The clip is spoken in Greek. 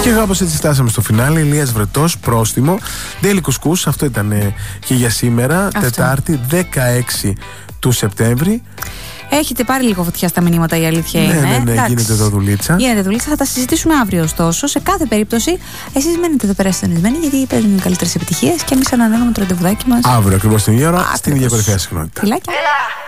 Και κάπως έτσι φτάσαμε στο φινάλε. Ηλίας Βρετός, πρόστιμο. Ντέλη Κουσκούς, αυτό ήταν και για σήμερα. Αυτό. Τετάρτη, 16 του Σεπτέμβρη. Έχετε πάρει λίγο φωτιά στα μηνύματα, η αλήθεια είναι. Ναι, γίνεται εδώ δουλίτσα. Γίνεται δουλίτσα, θα τα συζητήσουμε αύριο ωστόσο. Σε κάθε περίπτωση, εσείς μένετε εδώ πέρα συντονισμένοι, γιατί παίζουν οι καλύτερες επιτυχίες και εμείς ανανεώνουμε το ραντεβουδάκι μας αύριο ακριβώς την ίδια ώρα, στην ίδια κορυφαία συχνότητα. Φιλάκια.